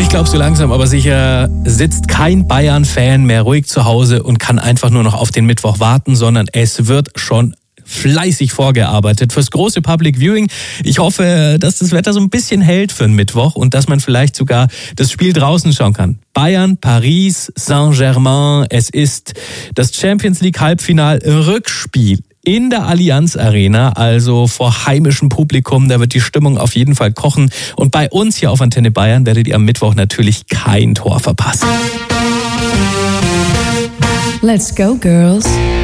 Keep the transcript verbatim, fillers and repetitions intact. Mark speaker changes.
Speaker 1: Ich glaube, so langsam aber sicher sitzt kein Bayern-Fan mehr ruhig zu Hause und kann einfach nur noch auf den Mittwoch warten, sondern es wird schon fleißig vorgearbeitet fürs große Public Viewing. Ich hoffe, dass das Wetter so ein bisschen hält für den Mittwoch und dass man vielleicht sogar das Spiel draußen schauen kann. Bayern, Paris, Saint-Germain. Es ist das Champions League Halbfinal-Rückspiel in der Allianz Arena, also vor heimischem Publikum. Da wird die Stimmung auf jeden Fall kochen. Und bei uns hier auf Antenne Bayern werdet ihr am Mittwoch natürlich kein Tor verpassen.
Speaker 2: Let's go, girls.